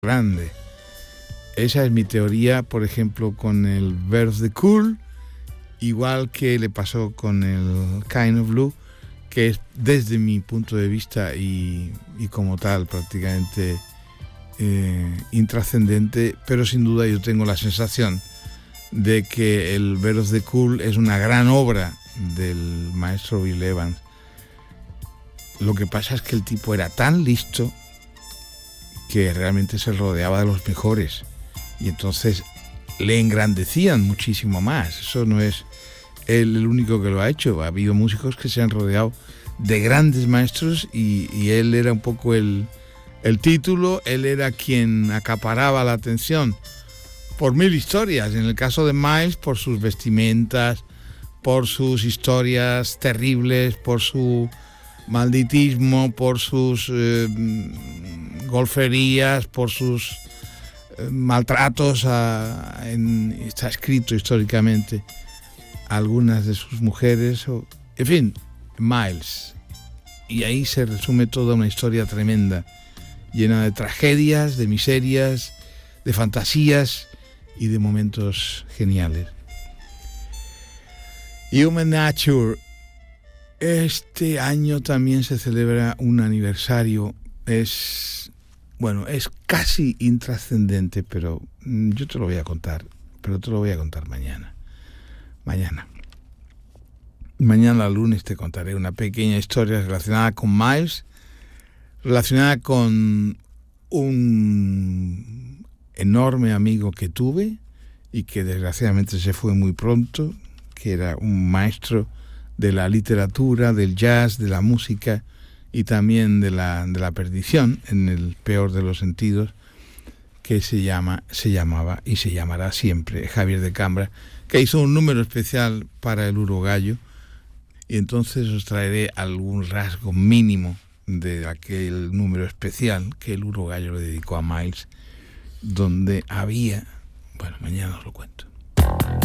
grande. Esa es mi teoría, por ejemplo, con el Bird of the Cool, igual que le pasó con el Kind of Blue, que es desde mi punto de vista y como tal prácticamente intrascendente, pero sin duda yo tengo la sensación de que el Bird of the Cool es una gran obra del maestro Bill Evans. Lo que pasa es que el tipo era tan listo que realmente se rodeaba de los mejores y entonces le engrandecían muchísimo más. Eso no es él el único que lo ha hecho. Ha habido músicos que se han rodeado de grandes maestros y él era un poco el título, él era quien acaparaba la atención por mil historias. En el caso de Miles, por sus vestimentas, por sus historias terribles, por su malditismo, por sus golferías, por sus maltratos está escrito históricamente algunas de sus mujeres, en fin, Miles. Y ahí se resume toda una historia tremenda, llena de tragedias, de miserias, de fantasías y de momentos geniales. Human Nature. Este año también se celebra un aniversario. Es casi intrascendente, pero yo te lo voy a contar. Pero te lo voy a contar mañana. Mañana lunes te contaré una pequeña historia relacionada con Miles, relacionada con un enorme amigo que tuve y que desgraciadamente se fue muy pronto, que era un maestro de la literatura, del jazz, de la música y también de la perdición, en el peor de los sentidos, que se llamaba y se llamará siempre Javier de Cambra, que hizo un número especial para el urogallo, y entonces os traeré algún rasgo mínimo de aquel número especial que el urogallo le dedicó a Miles, donde había... Bueno, mañana os lo cuento.